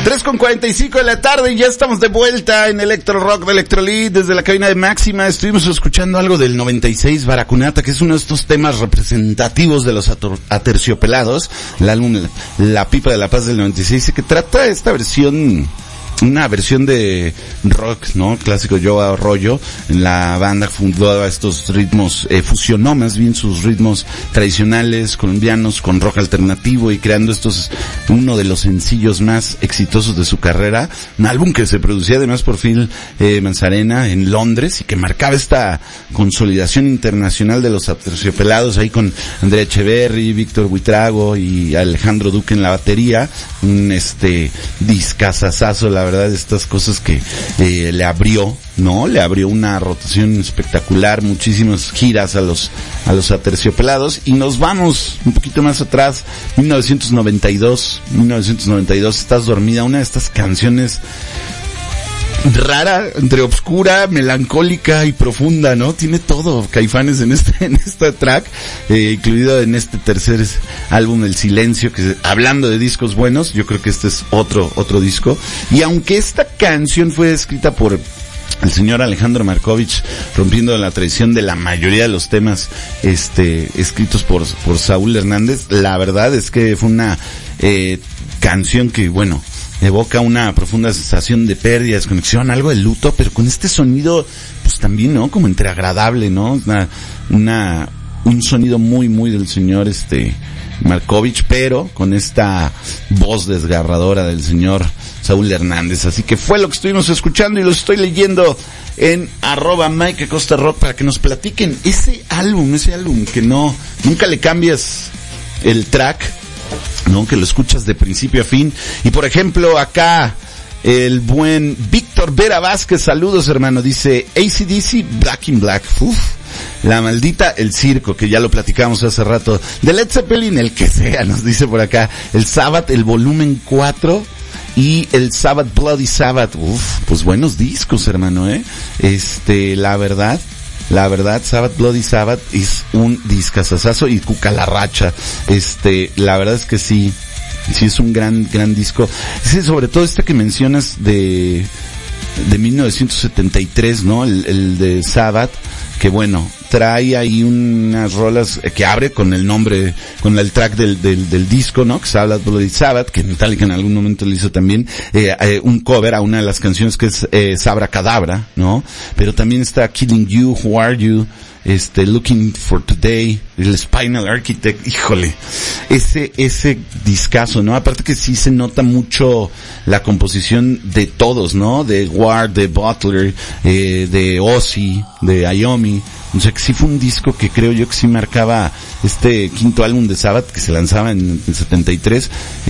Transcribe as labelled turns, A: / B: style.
A: 3:45 de la tarde y ya estamos de vuelta en Electro Rock de Electrolit desde la cabina de Máxima. Estuvimos escuchando algo del 96, Baracunata, que es uno de estos temas representativos de los Aterciopelados. El álbum La Pipa de la Paz del 96, que trata esta versión, una versión de rock, ¿no? Clásico Joe Arroyo. La banda fundó estos ritmos, fusionó más bien sus ritmos tradicionales colombianos con rock alternativo y creando uno de los sencillos más exitosos de su carrera. Un álbum que se producía además por Phil Manzarena en Londres y que marcaba esta consolidación internacional de los Aterciopelados ahí con Andrea Echeverry, Víctor Buitrago y Alejandro Duque en la batería. Un discazazazo, la verdad, estas cosas que le abrió una rotación espectacular, muchísimas giras a los Aterciopelados. Y nos vamos un poquito más atrás, 1992, Estás dormida, una de estas canciones rara, entre obscura, melancólica y profunda, ¿no? Tiene todo Caifanes en este track, incluido en este tercer álbum, El Silencio, que hablando de discos buenos, yo creo que este es otro disco. Y aunque esta canción fue escrita por el señor Alejandro Markovich, rompiendo la tradición de la mayoría de los temas escritos por Saúl Hernández, la verdad es que fue una canción que, bueno, evoca una profunda sensación de pérdida, desconexión, algo de luto, pero con este sonido, pues también, ¿no? Como entre agradable, ¿no? Un sonido muy, muy del señor Markovich, pero con esta voz desgarradora del señor Saúl Hernández. Así que fue lo que estuvimos escuchando y lo estoy leyendo en @MikeAcostaRock para que nos platiquen ese álbum que nunca le cambias el track, ¿no? Que lo escuchas de principio a fin. Y por ejemplo, acá el buen Víctor Vera Vázquez, saludos hermano, dice AC/DC Black in Black. La maldita el circo, que ya lo platicamos hace rato. De Led Zeppelin, el que sea, nos dice por acá. El Sabbath, el volumen 4 y el Sabbath Bloody Sabbath. Pues buenos discos, hermano, la verdad, Sabbath Bloody Sabbath es un discazazazo, y Cuca la Racha. La verdad es que sí es un gran disco. Sí, sobre todo que mencionas de 1973, ¿no? El de Sabbath, que bueno, trae ahí unas rolas que abre con el nombre, con el track del disco, ¿no? Que se habla Bloody Sabbath, que Metallica en algún momento le hizo también un cover a una de las canciones que es Sabra Cadabra, ¿no? Pero también está Killing You, Who Are You, Looking for Today, el Spinal Architect, híjole, ese discazo, ¿no? Aparte que sí se nota mucho la composición de todos, ¿no? De Ward, de Butler, de Ozzy, de Iommi. O sea, que sí fue un disco que creo yo que sí marcaba quinto álbum de Sabbath, que se lanzaba en 73,